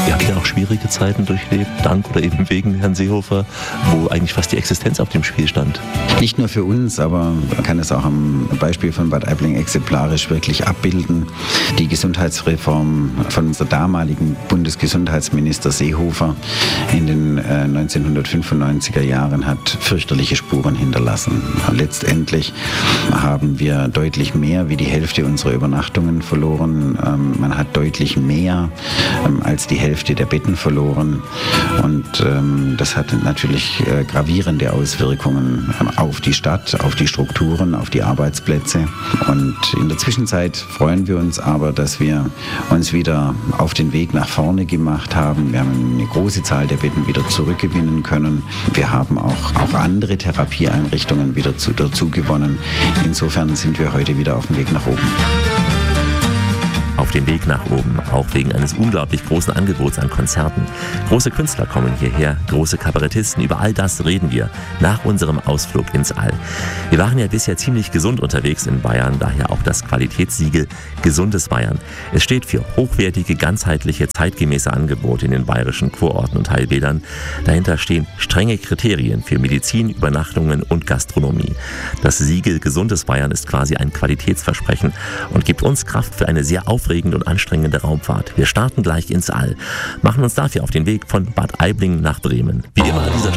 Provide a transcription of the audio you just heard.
Ihr habt ja auch schwierige Zeiten durchlebt, dank oder eben wegen Herrn Seehofer, wo eigentlich fast die Existenz auf dem Spiel stand. Nicht nur für uns, aber man kann es auch am Beispiel von Bad Aibling exemplarisch wirklich abbilden. Die Gesundheitsreform von unserem damaligen Bundesgesundheitsminister Seehofer in den 1995er Jahren hat fürchterliche Spuren hinterlassen. Letztendlich haben wir deutlich mehr wie die Hälfte unserer Übernachtungen verloren. Man hat deutlich mehr als die Hälfte der Betten verloren. Und das hat natürlich gravierende Auswirkungen auf die Stadt, auf die Strukturen, auf die Arbeitsplätze. Und in der Zwischenzeit freuen wir uns aber, dass wir uns wieder auf den Weg nach vorne gemacht haben. Wir haben eine große Zahl der Betten wieder zurückgewinnen können. Wir haben auch andere Therapieeinrichtungen wieder dazu gewonnen. Insofern sind wir heute wieder auf dem Weg nach oben. Auf dem Weg nach oben, auch wegen eines unglaublich großen Angebots an Konzerten. Große Künstler kommen hierher, große Kabarettisten, über all das reden wir nach unserem Ausflug ins All. Wir waren ja bisher ziemlich gesund unterwegs in Bayern, daher auch das Qualitätssiegel Gesundes Bayern. Es steht für hochwertige, ganzheitliche, zeitgemäße Angebote in den bayerischen Kurorten und Heilbädern. Dahinter stehen strenge Kriterien für Medizin, Übernachtungen und Gastronomie. Das Siegel Gesundes Bayern ist quasi ein Qualitätsversprechen und gibt uns Kraft für eine sehr aufregende und anstrengende Raumfahrt. Wir starten gleich ins All, machen uns dafür auf den Weg von Bad Aibling nach Bremen. Wie immer an dieser